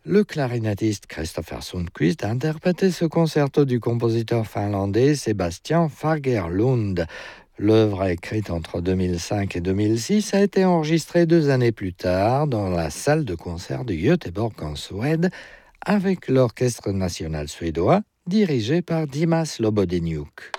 Le clarinettiste Christopher Sundquist a interprété ce concerto du compositeur finlandais Sebastian Fagerlund. L'œuvre, écrite entre 2005 et 2006, a été enregistrée 2 années plus tard dans la salle de concert de Göteborg en Suède avec l'Orchestre national suédois dirigé par Dimas Lobodeniuk.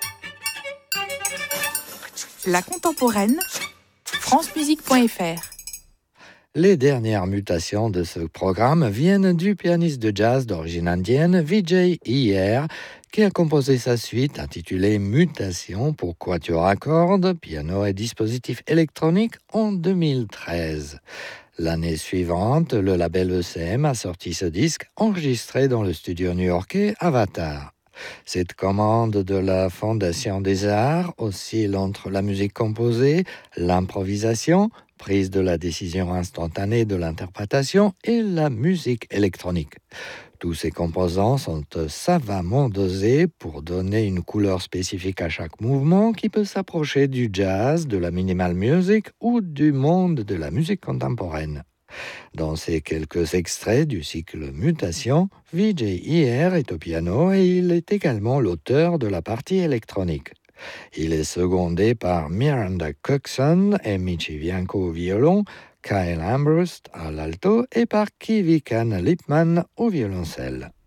La contemporaine, francemusique.fr. Les dernières mutations de ce programme viennent du pianiste de jazz d'origine indienne Vijay Iyer, qui a composé sa suite intitulée Mutation pour quatuor à cordes, piano et dispositifs électroniques en 2013. L'année suivante, le label ECM a sorti ce disque enregistré dans le studio new-yorkais Avatar. Cette commande de la Fondation des Arts oscille entre la musique composée, l'improvisation, prise de la décision instantanée de l'interprétation et la musique électronique. Tous ces composants sont savamment dosés pour donner une couleur spécifique à chaque mouvement qui peut s'approcher du jazz, de la minimal music ou du monde de la musique contemporaine. Dans ces quelques extraits du cycle Mutation, Vijay Iyer est au piano et il est également l'auteur de la partie électronique. Il est secondé par Miranda Coxon et Michi Bianco au violon, Kyle Ambrust à l'alto et par Kivikan Lipman au violoncelle.